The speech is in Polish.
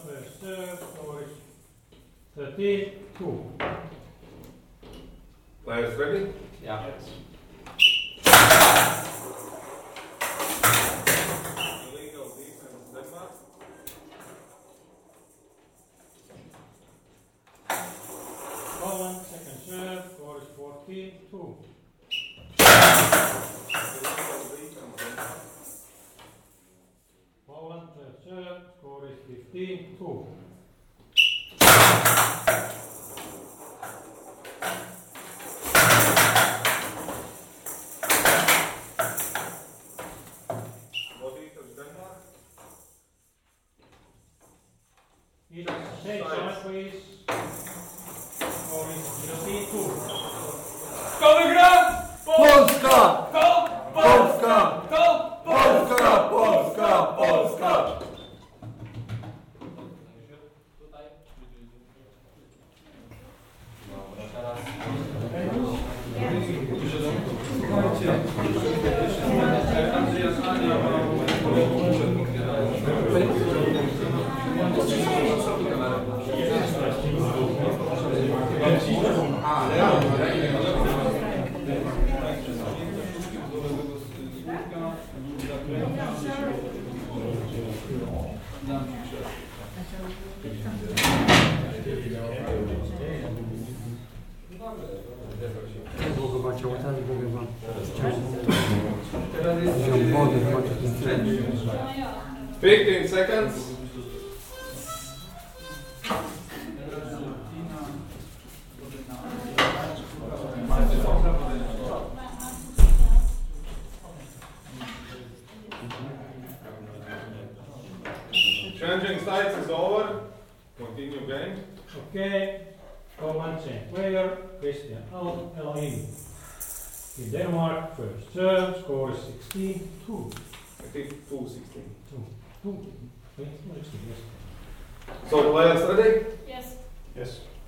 first serve, score is 13-2. Players ready? Yeah. Illegal defense, Denmark. Poland, second serve, score is 14-2. Illegal defense, Denmark. Poland, third serve, score is 15-2. Vodíters, Denmark. Either same side, please. Score is 15-2. Polska! Polska! Polska! Polska! Polska! Długo macie łatać, mówię wam. Wziął wodę, macie ten 15 seconds. Changing sides is over. Continue game. Okay. Poland, same player, Christian Elin. In Denmark, first serve, score is 16-2. I think 2-16. 2. Yes. So players ready? Yes. Yes.